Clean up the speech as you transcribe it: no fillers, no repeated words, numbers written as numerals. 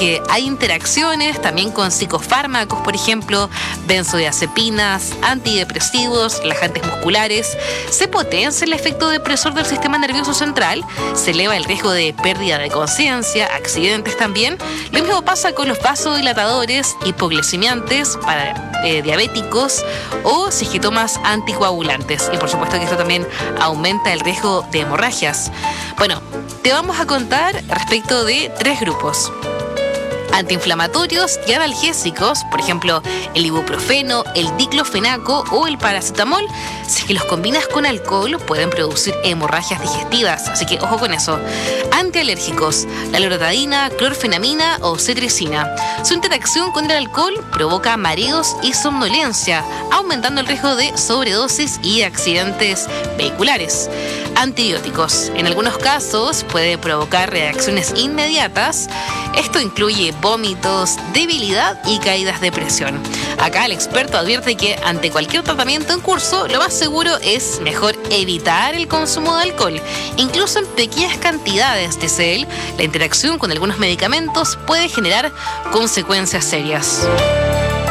que hay interacciones también con psicofármacos, por ejemplo, benzodiazepinas, antidepresivos, relajantes musculares. Se potencia el efecto depresor del sistema nervioso central, se eleva el riesgo de pérdida de conciencia, accidentes también. Lo mismo pasa con los vasodilatadores, hipoglicemiantes para diabéticos o si es que tomas anticoagulantes. Y por supuesto que esto también aumenta el riesgo de hemorragias. Bueno, te vamos a contar respecto de 3 grupos: antiinflamatorios y analgésicos, por ejemplo, el ibuprofeno, el diclofenaco o el paracetamol. Si es que los combinas con alcohol, pueden producir hemorragias digestivas, así que ojo con eso. Antialérgicos, la loratadina, clorfenamina o cetricina. Su interacción con el alcohol provoca mareos y somnolencia, aumentando el riesgo de sobredosis y accidentes vehiculares. Antibióticos, en algunos casos puede provocar reacciones inmediatas. Esto incluye vómitos, debilidad y caídas de presión. Acá el experto advierte que ante cualquier tratamiento en curso, lo más seguro es mejor evitar el consumo de alcohol. Incluso en pequeñas cantidades, dice él, la interacción con algunos medicamentos puede generar consecuencias serias.